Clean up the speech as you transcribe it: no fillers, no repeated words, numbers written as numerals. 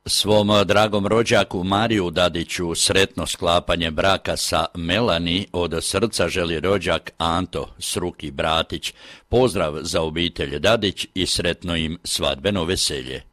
Svom dragom rođaku Mariju Dadiću sretno sklapanje braka sa Melani od srca želi rođak Anto Sruki Bratić. Pozdrav za obitelj Dadić i sretno im svadbeno veselje.